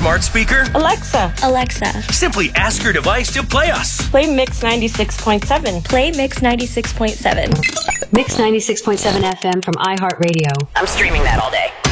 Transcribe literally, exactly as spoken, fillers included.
smart speaker? Alexa. Alexa. Simply ask your device to play us. Play Mix ninety-six point seven. Play Mix ninety-six point seven. Mix ninety-six point seven F M from iHeartRadio. I'm streaming that all day.